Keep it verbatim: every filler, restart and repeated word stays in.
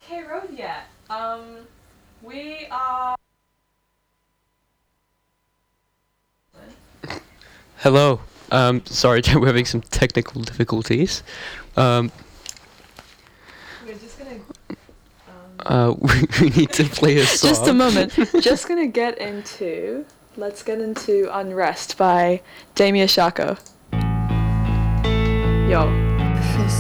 K Road yet. Um, we are. Hello. Um, sorry, we're having some technical difficulties. Um, We're just gonna. Um, uh, we, we need to play a song. Just a moment. Just gonna get into. Let's get into Unrest by Damien Shako. Yo.